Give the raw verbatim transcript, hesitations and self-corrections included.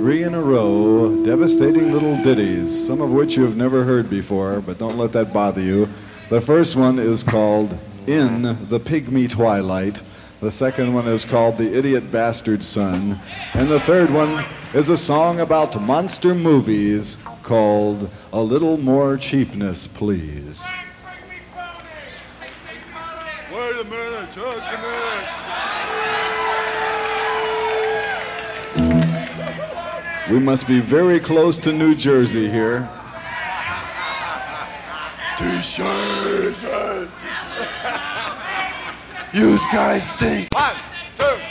three in a row, devastating little ditties, some of which you have never heard before, but don't let that bother you. The first one is called In the Pygmy Twilight. The second one is called The Idiot Bastard Son. And the third one is a song about monster movies called A Little More Cheapness, Please. Wait a minute, just a minute. We must be very close to New Jersey here. T-shirts. You guys stink. One, two.